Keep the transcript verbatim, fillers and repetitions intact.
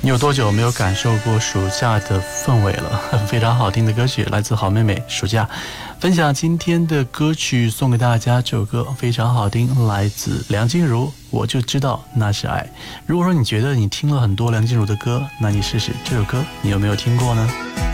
你有多久没有感受过暑假的氛围了？非常好听的歌曲来自好妹妹暑假，分享今天的歌曲送给大家。这首歌非常好听，来自梁静茹，我就知道那是爱。如果说你觉得你听了很多梁静茹的歌，那你试试这首歌，你有没有听过呢？